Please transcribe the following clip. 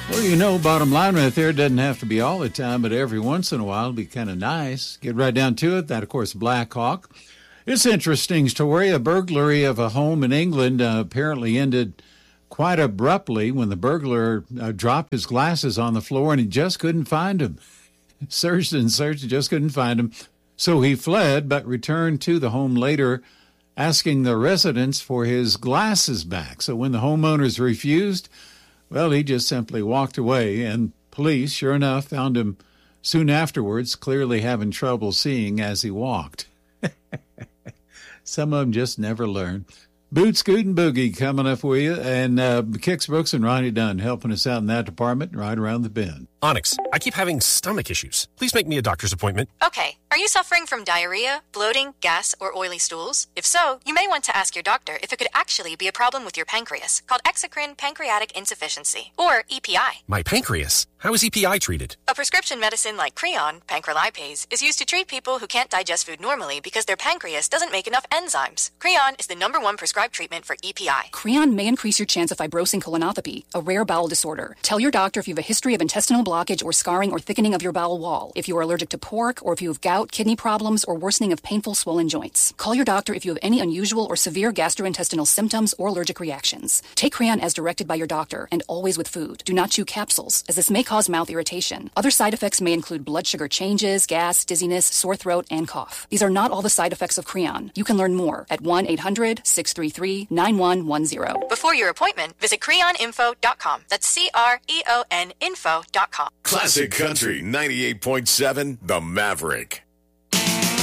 Well, bottom line right there, doesn't have to be all the time, but every once in a while it'd be kind of nice. Get right down to it. That, of course, Black Hawk. It's an interesting story. A burglary of a home in England apparently ended quite abruptly when the burglar dropped his glasses on the floor and he just couldn't find them. Searched and searched, just couldn't find them. So he fled, but returned to the home later, asking the residents for his glasses back. So when the homeowners refused, well, he just simply walked away, and police, sure enough, found him soon afterwards, clearly having trouble seeing as he walked. Some of them just never learn. Boot, Scoot, and Boogie coming up for you, and Kix Brooks and Ronnie Dunn helping us out in that department right around the bend. Onyx, I keep having stomach issues. Please make me a doctor's appointment. Okay. Are you suffering from diarrhea, bloating, gas, or oily stools? If so, you may want to ask your doctor if it could actually be a problem with your pancreas, called exocrine pancreatic insufficiency, or EPI. My pancreas? How is EPI treated? A prescription medicine like Creon, pancrelipase, is used to treat people who can't digest food normally because their pancreas doesn't make enough enzymes. Creon is the #1 prescribed treatment for EPI. Creon may increase your chance of fibrosing colonopathy, a rare bowel disorder. Tell your doctor if you have a history of intestinal blockage or scarring or thickening of your bowel wall, if you are allergic to pork, or if you have gout, kidney problems, or worsening of painful swollen joints. Call your doctor if you have any unusual or severe gastrointestinal symptoms or allergic reactions. Take Creon as directed by your doctor, and always with food. Do not chew capsules, as this may cause mouth irritation. Other side effects may include blood sugar changes, gas, dizziness, sore throat, and cough. These are not all the side effects of Creon. You can learn more at 1-800-633-9110. Before your appointment, visit creoninfo.com. That's CREON info.com. Classic Country 98.7, The Maverick.